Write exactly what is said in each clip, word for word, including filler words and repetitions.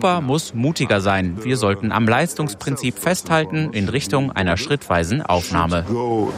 Europa muss mutiger sein. Wir sollten am Leistungsprinzip festhalten in Richtung einer schrittweisen Aufnahme.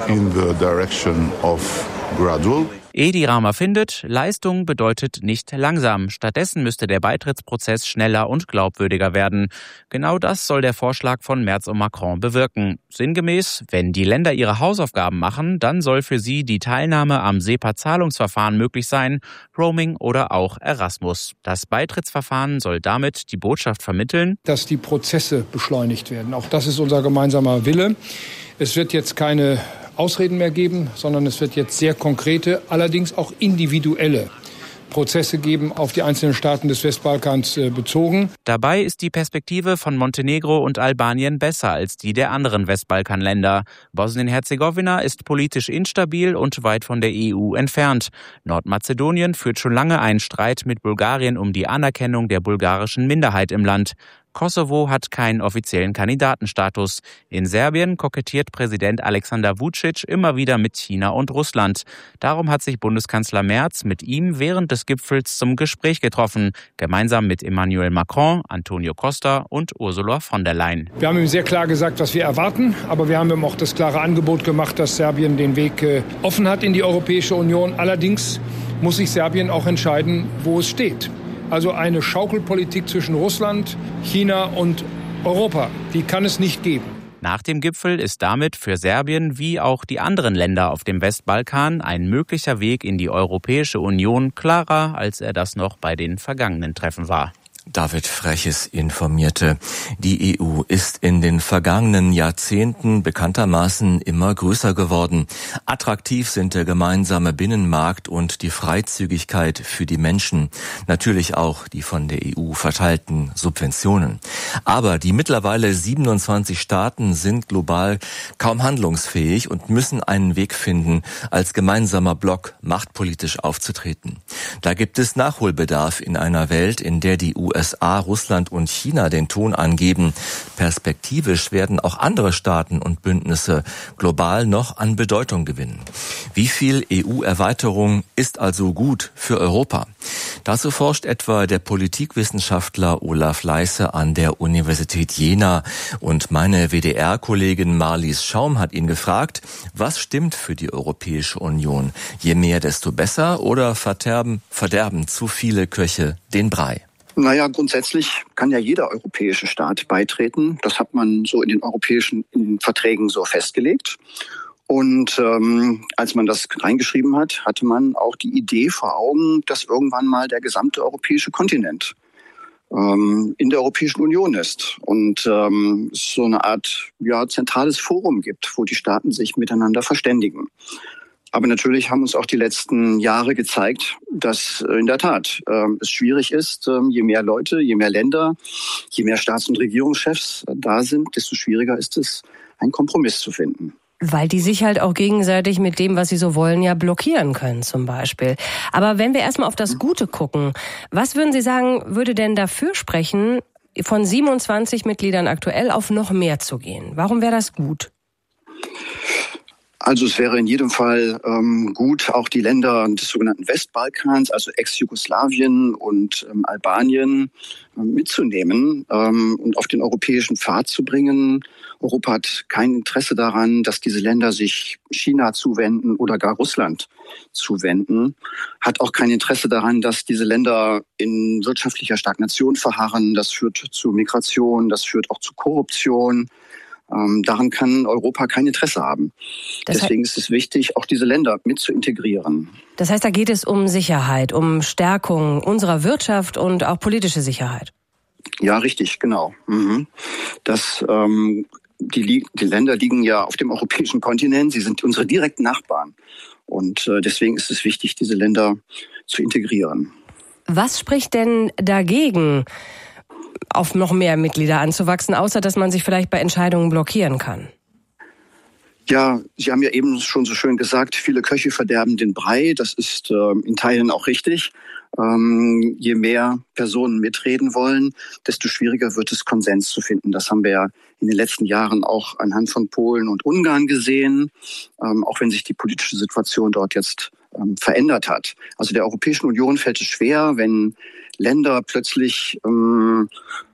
Edi Rama findet, Leistung bedeutet nicht langsam. Stattdessen müsste der Beitrittsprozess schneller und glaubwürdiger werden. Genau das soll der Vorschlag von Merz und Macron bewirken. Sinngemäß, wenn die Länder ihre Hausaufgaben machen, dann soll für sie die Teilnahme am SEPA-Zahlungsverfahren möglich sein, Roaming oder auch Erasmus. Das Beitrittsverfahren soll damit die Botschaft vermitteln, dass die Prozesse beschleunigt werden. Auch das ist unser gemeinsamer Wille. Es wird jetzt keine Ausreden mehr geben, sondern es wird jetzt sehr konkrete, allerdings auch individuelle Prozesse geben, auf die einzelnen Staaten des Westbalkans äh, bezogen. Dabei ist die Perspektive von Montenegro und Albanien besser als die der anderen Westbalkanländer. Bosnien-Herzegowina ist politisch instabil und weit von der E U entfernt. Nordmazedonien führt schon lange einen Streit mit Bulgarien um die Anerkennung der bulgarischen Minderheit im Land. Kosovo hat keinen offiziellen Kandidatenstatus. In Serbien kokettiert Präsident Alexander Vučić immer wieder mit China und Russland. Darum hat sich Bundeskanzler Merz mit ihm während des Gipfels zum Gespräch getroffen, gemeinsam mit Emmanuel Macron, Antonio Costa und Ursula von der Leyen. Wir haben ihm sehr klar gesagt, was wir erwarten, aber wir haben ihm auch das klare Angebot gemacht, dass Serbien den Weg offen hat in die Europäische Union. Allerdings muss sich Serbien auch entscheiden, wo es steht. Also eine Schaukelpolitik zwischen Russland, China und Europa, die kann es nicht geben. Nach dem Gipfel ist damit für Serbien wie auch die anderen Länder auf dem Westbalkan ein möglicher Weg in die Europäische Union klarer, als er das noch bei den vergangenen Treffen war. David Freches informierte. Die E U ist in den vergangenen Jahrzehnten bekanntermaßen immer größer geworden. Attraktiv sind der gemeinsame Binnenmarkt und die Freizügigkeit für die Menschen. Natürlich auch die von der E U verteilten Subventionen. Aber die mittlerweile siebenundzwanzig Staaten sind global kaum handlungsfähig und müssen einen Weg finden, als gemeinsamer Block machtpolitisch aufzutreten. Da gibt es Nachholbedarf in einer Welt, in der die U S A, Russland und China den Ton angeben. Perspektivisch werden auch andere Staaten und Bündnisse global noch an Bedeutung gewinnen. Wie viel E U-Erweiterung ist also gut für Europa? Dazu forscht etwa der Politikwissenschaftler Olaf Leisse an der Universität Jena. Und meine W D R-Kollegin Marlies Schaum hat ihn gefragt, was stimmt für die Europäische Union? Je mehr, desto besser oder verderben, verderben zu viele Köche den Brei? Naja, grundsätzlich kann ja jeder europäische Staat beitreten. Das hat man so in den europäischen Verträgen so festgelegt. Und ähm, als man das reingeschrieben hat, hatte man auch die Idee vor Augen, dass irgendwann mal der gesamte europäische Kontinent ähm, in der Europäischen Union ist. Und ähm, es so eine Art ja, zentrales Forum gibt, wo die Staaten sich miteinander verständigen. Aber natürlich haben uns auch die letzten Jahre gezeigt, dass in der Tat äh, es schwierig ist, äh, je mehr Leute, je mehr Länder, je mehr Staats- und Regierungschefs da sind, desto schwieriger ist es, einen Kompromiss zu finden. Weil die sich halt auch gegenseitig mit dem, was sie so wollen, ja blockieren können zum Beispiel. Aber wenn wir erstmal auf das Gute gucken, was würden Sie sagen, würde denn dafür sprechen, von siebenundzwanzig Mitgliedern aktuell auf noch mehr zu gehen? Warum wäre das gut? Also es wäre in jedem Fall ähm, gut, auch die Länder des sogenannten Westbalkans, also Ex-Jugoslawien und ähm, Albanien, ähm, mitzunehmen ähm, und auf den europäischen Pfad zu bringen. Europa hat kein Interesse daran, dass diese Länder sich China zuwenden oder gar Russland zuwenden. Hat auch kein Interesse daran, dass diese Länder in wirtschaftlicher Stagnation verharren. Das führt zu Migration, das führt auch zu Korruption. Ähm, daran kann Europa kein Interesse haben. Das Deswegen heißt, ist es wichtig, auch diese Länder mit zu integrieren. Das heißt, da geht es um Sicherheit, um Stärkung unserer Wirtschaft und auch politische Sicherheit. Ja, richtig, genau. Mhm. Das, ähm, die, die Länder liegen ja auf dem europäischen Kontinent. Sie sind unsere direkten Nachbarn. Und äh, deswegen ist es wichtig, diese Länder zu integrieren. Was spricht denn dagegen, auf noch mehr Mitglieder anzuwachsen, außer dass man sich vielleicht bei Entscheidungen blockieren kann? Ja, Sie haben ja eben schon so schön gesagt, viele Köche verderben den Brei. Das ist äh, in Teilen auch richtig. Ähm, je mehr Personen mitreden wollen, desto schwieriger wird es, Konsens zu finden. Das haben wir ja in den letzten Jahren auch anhand von Polen und Ungarn gesehen, ähm, auch wenn sich die politische Situation dort jetzt ähm, verändert hat. Also der Europäischen Union fällt es schwer, wenn Länder plötzlich ähm,